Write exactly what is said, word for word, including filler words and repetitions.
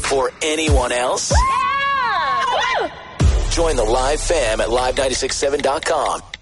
before anyone else? Yeah! Join the live fam at live nine six seven dot com.